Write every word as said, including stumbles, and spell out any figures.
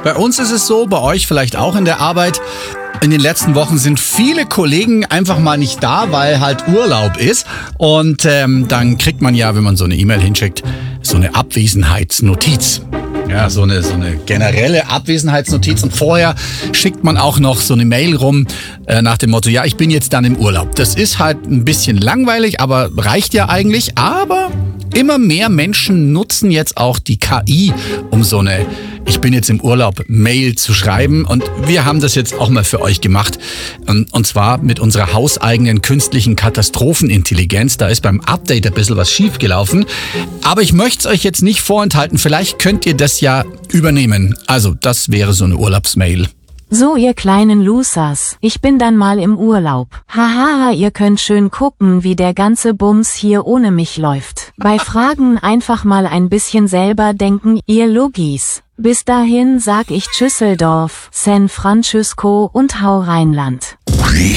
Bei uns ist es so, bei euch vielleicht auch in der Arbeit. In den letzten Wochen sind viele Kollegen einfach mal nicht da, weil halt Urlaub ist. Und ähm, dann kriegt man ja, wenn man so eine E-Mail hinschickt, so eine Abwesenheitsnotiz. Ja, so eine, so eine generelle Abwesenheitsnotiz. Und vorher schickt man auch noch so eine Mail rum äh, nach dem Motto, ja, ich bin jetzt dann im Urlaub. Das ist halt ein bisschen langweilig, aber reicht ja eigentlich. Aber immer mehr Menschen nutzen jetzt auch die K I, um so eine Ich bin jetzt im Urlaub Mail zu schreiben. Und wir haben das jetzt auch mal für euch gemacht. Und zwar mit unserer hauseigenen künstlichen Katastrophenintelligenz. Da ist beim Update ein bisschen was schiefgelaufen. Aber ich möchte es euch jetzt nicht vorenthalten. Vielleicht könnt ihr das ja übernehmen. Also das wäre so eine Urlaubsmail. So, ihr kleinen Losers, ich bin dann mal im Urlaub. Haha, ihr könnt schön gucken, wie der ganze Bums hier ohne mich läuft. Bei Fragen einfach mal ein bisschen selber denken, ihr Logis. Bis dahin sag ich Tschüsseldorf, San Francisco und hau Rheinland.